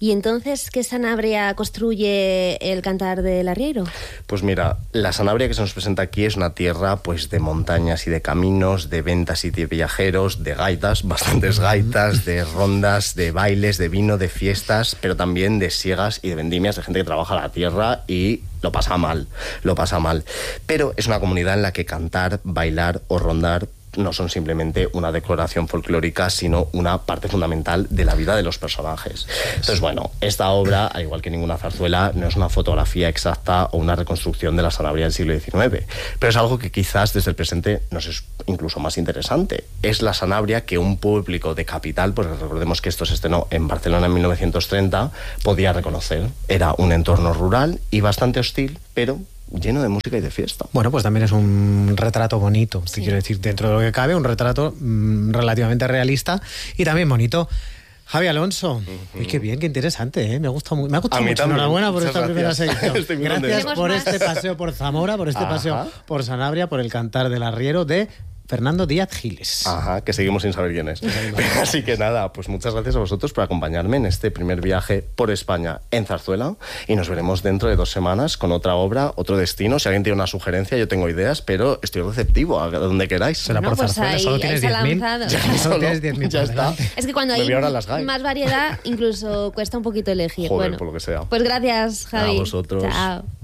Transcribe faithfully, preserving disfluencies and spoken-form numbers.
¿Y entonces qué Sanabria construye el Cantar del Arriero? Pues mira, la Sanabria que se nos presenta aquí es una tierra pues de montañas y de caminos, de ventas y de viajeros, de gaitas, bastantes gaitas, de rondas, de bailes, de vino, de fiestas, pero también de siegas y de vendimias, de gente que trabaja la tierra y lo pasa mal, lo pasa mal. Pero es una comunidad en la que cantar, bailar o rondar no son simplemente una decoración folclórica, sino una parte fundamental de la vida de los personajes. Entonces, bueno, esta obra, al igual que ninguna zarzuela, no es una fotografía exacta o una reconstrucción de la Sanabria del siglo diecinueve, pero es algo que quizás desde el presente nos es incluso más interesante. Es la Sanabria que un público de capital, pues recordemos que esto se estrenó en Barcelona en mil novecientos treinta, podía reconocer. Era un entorno rural y bastante hostil, pero lleno de música y de fiesta. Bueno, pues también es un retrato bonito, sí. Te quiero decir, dentro de lo que cabe, un retrato mmm, relativamente realista y también bonito. Javi Alonso, uh-huh. Uy, qué bien, qué interesante, ¿eh? Me gusta muy, me ha gustado mucho. También. Enhorabuena por esta Muchas primera gracias. sección. Gracias por más. este paseo por Zamora, por este Ajá. paseo por Sanabria, por el Cantar del Arriero de Fernando Díaz Giles. Ajá, que seguimos sin saber quién es. Así que nada, pues muchas gracias a vosotros por acompañarme en este primer viaje por España en zarzuela y nos veremos dentro de dos semanas con otra obra, otro destino. Si alguien tiene una sugerencia, yo tengo ideas, pero estoy receptivo a donde queráis. Será Bueno, por pues zarzuela, ahí, solo ahí tienes se ha diez mil. lanzado. Ya, solo tienes diez mil. Ya está. Es que cuando Me hay voy ahora a las G A E. más variedad, incluso cuesta un poquito elegir. Joder, bueno, por lo que sea. Pues gracias, Javi. A vosotros. Chao.